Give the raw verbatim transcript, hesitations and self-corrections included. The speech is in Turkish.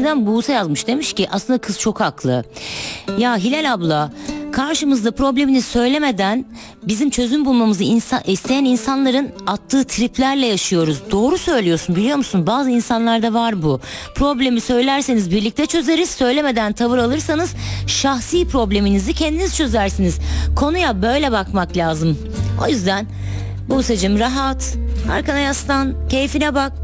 Twitter'dan Buse yazmış, demiş ki aslında kız çok haklı. Ya Hilal abla, karşımızda problemini söylemeden bizim çözüm bulmamızı insan, isteyen insanların attığı triplerle yaşıyoruz. Doğru söylüyorsun, biliyor musun? Bazı insanlarda var bu. Problemi söylerseniz birlikte çözeriz. Söylemeden tavır alırsanız şahsi probleminizi kendiniz çözersiniz. Konuya böyle bakmak lazım. O yüzden Buse'cim rahat, arkana yaslan, keyfine bak.